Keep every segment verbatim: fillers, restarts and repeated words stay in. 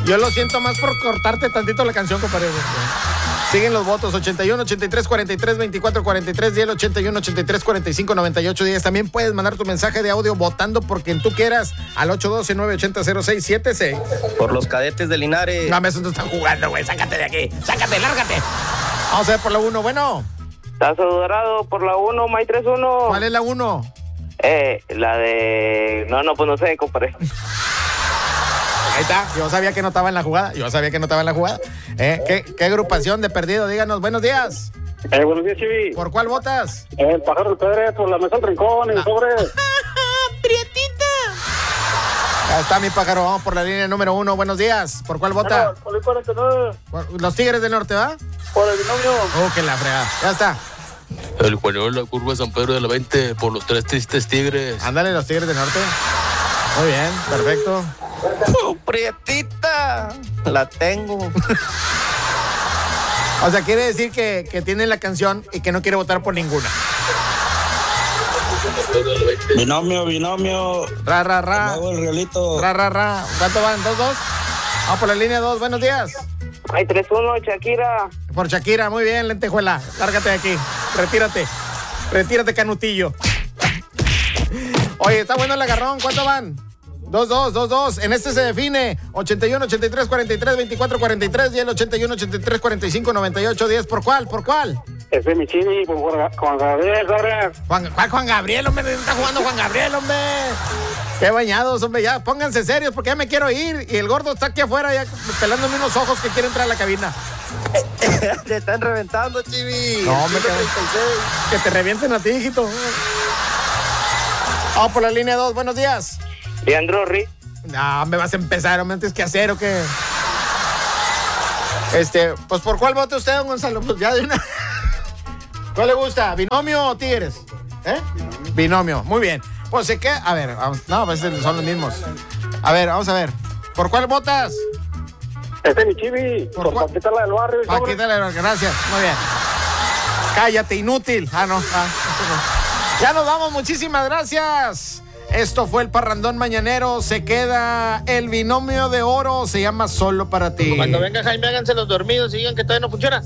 Yo lo siento más por cortarte tantito la canción, compadre. Siguen los votos, ochenta y uno, ochenta y tres, cuarenta y tres, veinticuatro, cuarenta y tres, diez, ochenta y uno, ochenta y tres, cuarenta y cinco, noventa y ocho, diez. También puedes mandar tu mensaje de audio votando por quien tú quieras al ocho uno dos, nueve ocho cero, cero seis siete seis. Por los Cadetes de Linares. No, eso no están jugando, güey. Sácate de aquí. Sácate, lárgate. Vamos a ver por la uno, bueno. Tazo Dorado por la uno, May tres uno. ¿Cuál es la uno? Eh, la de... No, no, pues no sé, compadre. Ahí está, yo sabía que no estaba en la jugada, yo sabía que no estaba en la jugada. ¿Eh? ¿Qué, ¿Qué agrupación de perdido? Díganos, buenos días. Eh, buenos días, Chivi. ¿Por cuál votas? Eh, el pájaro del Pedre, por la mesa del rincón, el sobre. ¡Prietita! Ahí está mi pájaro, vamos por la línea número uno, buenos días. ¿Por cuál vota? Por el cuarenta y nueve. Por los Tigres del Norte, ¿va? Por el binomio. Oh, que la fregada, ya está. El Juanero de la curva de San Pedro de la veinte por los tres tristes Tigres. Ándale, los Tigres del Norte. Muy bien, perfecto. ¡Oh, Prietita! La tengo. O sea, quiere decir que, que tiene la canción y que no quiere votar por ninguna. Binomio, binomio. Ra, ra, ra. El realito. Ra, ra, ra. ¿Cuánto van? ¿Dos, dos? Vamos por la línea dos, buenos días. May tres uno, Shakira. Por Shakira, muy bien, lentejuela. Lárgate de aquí. Retírate. Retírate, canutillo. Oye, está bueno el agarrón. ¿Cuánto van? Dos, dos, dos, dos. En este se define ochenta y uno, ochenta y tres, cuarenta y tres, veinticuatro, cuarenta y tres y el ochenta y uno, ochenta y tres, cuarenta y cinco, noventa y ocho, diez. ¿Por cuál? ¿Por cuál? Ese es mi Chivi, por Juan Gabriel, sobre. Juan, ¿cuál Juan Gabriel, hombre? Está jugando Juan Gabriel, hombre. Qué bañados, hombre. Ya, pónganse serios porque ya me quiero ir. Y el gordo está aquí afuera ya pelándome unos ojos que quiere entrar a la cabina. Te están reventando, Chivi. No, hombre, que, que te revienten a ti, hijito. Vamos por la línea dos, buenos días. Leandro Ri. No, me vas a empezar, hombre, antes que hacer o qué. Este, pues ¿por cuál vote usted, don Gonzalo? Pues ya de una. ¿Cuál le gusta? ¿Binomio o Tigres? ¿Eh? Binomio. Binomio, muy bien. Pues se queda. A ver, vamos. No, pues son los mismos. A ver, vamos a ver. ¿Por cuál votas? Este es mi Chivi, ¿Por por cuál? Paquita la del barrio. Paquita la del barrio, gracias, muy bien. Cállate, inútil. Ah, no. Ah, no. Ya nos vamos, muchísimas gracias. Esto fue el Parrandón Mañanero. Se queda el binomio de oro. Se llama Solo para ti. Cuando venga Jaime, háganse los dormidos y digan que todavía no funciona.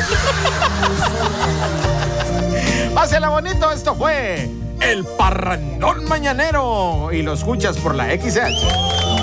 Pásela bonito. Esto fue el Parrandón Mañanero. Y lo escuchas por la X H.